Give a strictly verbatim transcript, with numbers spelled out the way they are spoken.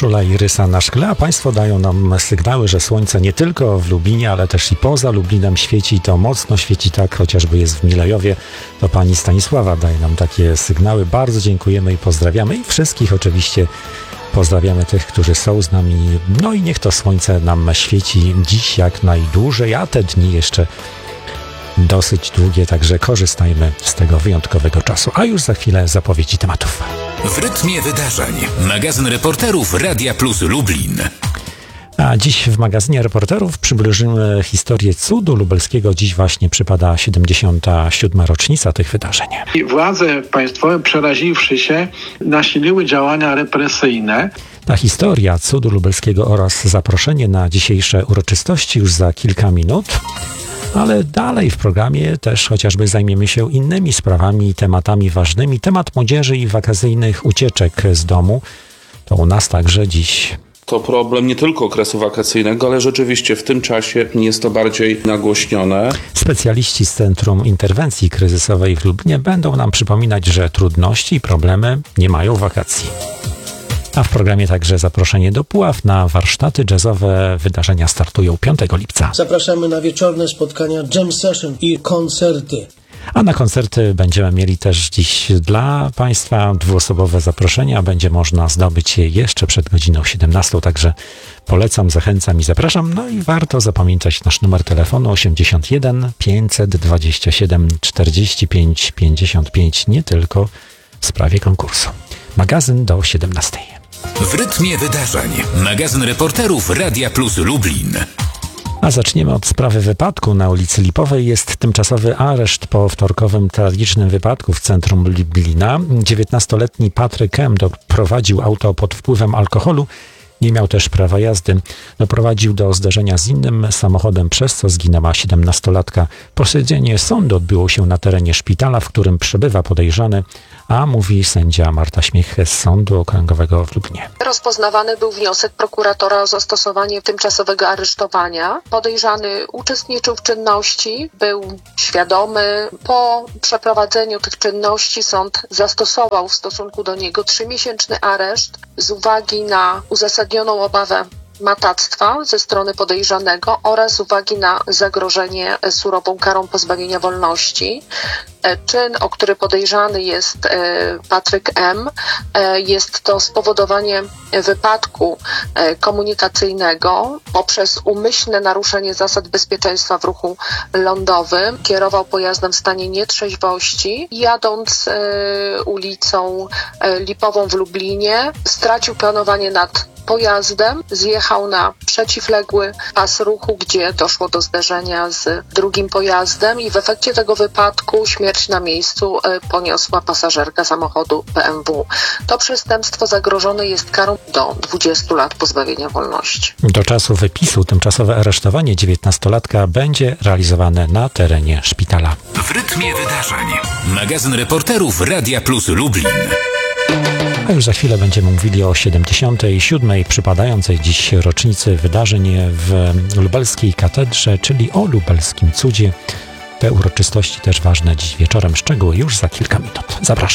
Urszula i Rysa na szkle, a Państwo dają nam sygnały, że słońce nie tylko w Lublinie, ale też i poza Lublinem świeci. To mocno świeci, tak chociażby jest w Milejowie. To pani Stanisława daje nam takie sygnały. Bardzo dziękujemy i pozdrawiamy. I wszystkich oczywiście pozdrawiamy tych, którzy są z nami. No i niech to słońce nam świeci dziś jak najdłużej, a te dni jeszcze dosyć długie, także korzystajmy z tego wyjątkowego czasu. A już za chwilę zapowiedzi tematów. W rytmie wydarzeń. Magazyn reporterów Radia Plus Lublin. A dziś w magazynie reporterów przybliżymy historię cudu lubelskiego. Dziś właśnie przypada siedemdziesiąta siódma rocznica tych wydarzeń. I władze państwowe, przeraziwszy się, nasiliły działania represyjne. Ta historia cudu lubelskiego oraz zaproszenie na dzisiejsze uroczystości już za kilka minut. Ale dalej w programie też chociażby zajmiemy się innymi sprawami, tematami ważnymi. Temat młodzieży i wakacyjnych ucieczek z domu to u nas także dziś. To problem nie tylko okresu wakacyjnego, ale rzeczywiście w tym czasie jest to bardziej nagłośnione. Specjaliści z Centrum Interwencji Kryzysowej w Lublinie będą nam przypominać, że trudności i problemy nie mają wakacji. A w programie także zaproszenie do Puław na warsztaty jazzowe. Wydarzenia startują piątego lipca. Zapraszamy na wieczorne spotkania jam session i koncerty. A na koncerty będziemy mieli też dziś dla Państwa dwuosobowe zaproszenia. Będzie można zdobyć je jeszcze przed godziną siedemnastą, także polecam, zachęcam i zapraszam. No i warto zapamiętać nasz numer telefonu osiemdziesiąt jeden pięćset dwadzieścia siedem czterdzieści pięć pięćdziesiąt pięć, nie tylko w sprawie konkursu. Magazyn do siedemnastej. W rytmie wydarzeń. Magazyn reporterów Radia Plus Lublin. A zaczniemy od sprawy wypadku. Na ulicy Lipowej jest tymczasowy areszt po wtorkowym tragicznym wypadku w centrum Lublina. dziewiętnastoletni Patryk M. doprowadził auto pod wpływem alkoholu. Nie miał też prawa jazdy. Doprowadził do zdarzenia z innym samochodem, przez co zginęła siedemnastolatka. Posiedzenie sądu odbyło się na terenie szpitala, w którym przebywa podejrzany, a mówi sędzia Marta Śmiech z Sądu Okręgowego w Lublinie. Rozpoznawany był wniosek prokuratora o zastosowanie tymczasowego aresztowania. Podejrzany uczestniczył w czynności, był świadomy. Po przeprowadzeniu tych czynności sąd zastosował w stosunku do niego trzymiesięczny areszt z uwagi na uzasadnioną obawę matactwa ze strony podejrzanego oraz z uwagi na zagrożenie surową karą pozbawienia wolności. Czyn, o który podejrzany jest Patryk M., jest to spowodowanie wypadku komunikacyjnego poprzez umyślne naruszenie zasad bezpieczeństwa w ruchu lądowym. Kierował pojazdem w stanie nietrzeźwości. Jadąc ulicą Lipową w Lublinie, stracił panowanie nad pojazdem, zjechał na przeciwległy pas ruchu, gdzie doszło do zderzenia z drugim pojazdem i w efekcie tego wypadku śmierć na miejscu poniosła pasażerka samochodu B M W. To przestępstwo zagrożone jest karą do dwudziestu lat pozbawienia wolności. Do czasu wypisu tymczasowe aresztowanie dziewiętnastolatka będzie realizowane na terenie szpitala. W rytmie wydarzeń. Magazyn reporterów Radia Plus Lublin. A już za chwilę będziemy mówili o siedemdziesiątej siódmej przypadającej dziś rocznicy wydarzeń w lubelskiej katedrze, czyli o lubelskim cudzie. Te uroczystości też ważne dziś wieczorem. Szczegóły już za kilka minut. Zapraszam.